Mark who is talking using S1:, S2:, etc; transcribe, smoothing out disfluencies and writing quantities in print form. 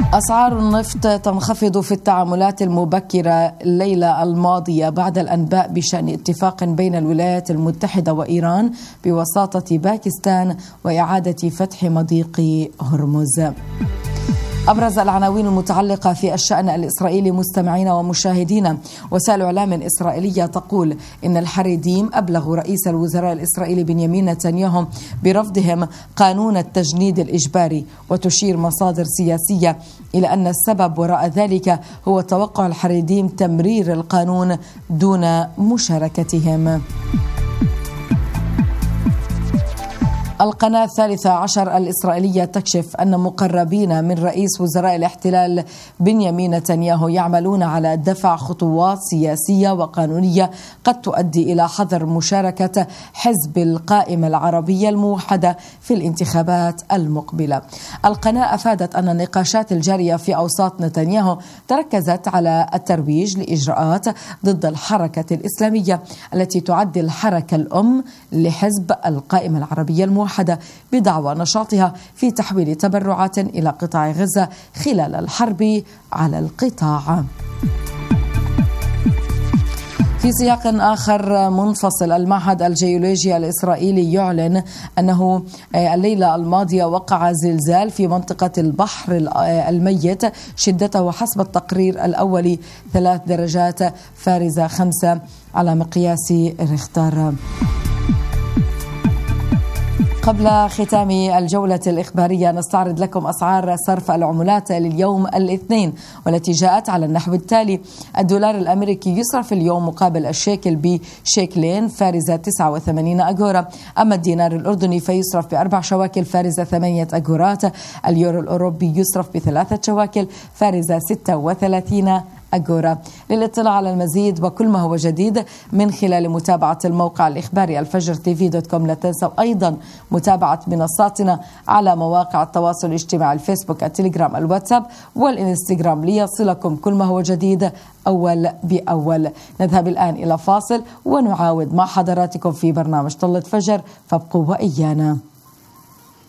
S1: أسعار النفط تنخفض في التعاملات المبكرة الليلة الماضية بعد الأنباء بشأن اتفاق بين الولايات المتحدة وإيران بوساطة باكستان وإعادة فتح مضيق هرمز. أبرز العناوين المتعلقة في الشأن الإسرائيلي مستمعين ومشاهدين. وسائل إعلام إسرائيلية تقول إن الحريديم أبلغوا رئيس الوزراء الإسرائيلي بنيامين نتنياهو برفضهم قانون التجنيد الإجباري، وتشير مصادر سياسية إلى أن السبب وراء ذلك هو توقع الحريديم تمرير القانون دون مشاركتهم. القناة 13 الإسرائيلية تكشف أن مقربين من رئيس وزراء الاحتلال بنيامين نتنياهو يعملون على دفع خطوات سياسية وقانونية قد تؤدي إلى حظر مشاركة حزب القائمة العربية الموحدة في الانتخابات المقبلة. القناة أفادت أن النقاشات الجارية في أوساط نتنياهو تركزت على الترويج لإجراءات ضد الحركة الإسلامية التي تعد الحركة الأم لحزب القائمة العربية الموحدة بدعوى نشاطها في تحويل تبرعات إلى قطاع غزة خلال الحرب على القطاع. في سياق آخر منفصل، المعهد الجيولوجي الإسرائيلي يعلن أنه الليلة الماضية وقع زلزال في منطقة البحر الميت شدته حسب التقرير الأولي 3 درجات فارزة 5 على مقياس ريختر. قبل ختام الجولة الإخبارية نستعرض لكم أسعار صرف العملات لليوم الاثنين، والتي جاءت على النحو التالي: الدولار الأمريكي يصرف اليوم مقابل الشيكل بشيكلين فارزة 89 أغورا، أما الدينار الأردني فيصرف ب4 شواكل فارزة 8 أغورات، اليورو الأوروبي يصرف ب3 شواكل فارزة 36 أغورا. للاطلاع على المزيد وكل ما هو جديد من خلال متابعة الموقع الإخباري الفجر-tv.com، لا تنسوا أيضا متابعة منصاتنا على مواقع التواصل الاجتماعي: الفيسبوك، التليجرام، الواتساب والإنستغرام، ليصلكم كل ما هو جديد أول بأول. نذهب الآن إلى فاصل ونعاود مع حضراتكم في برنامج طلة فجر، فابقوا وإيانا.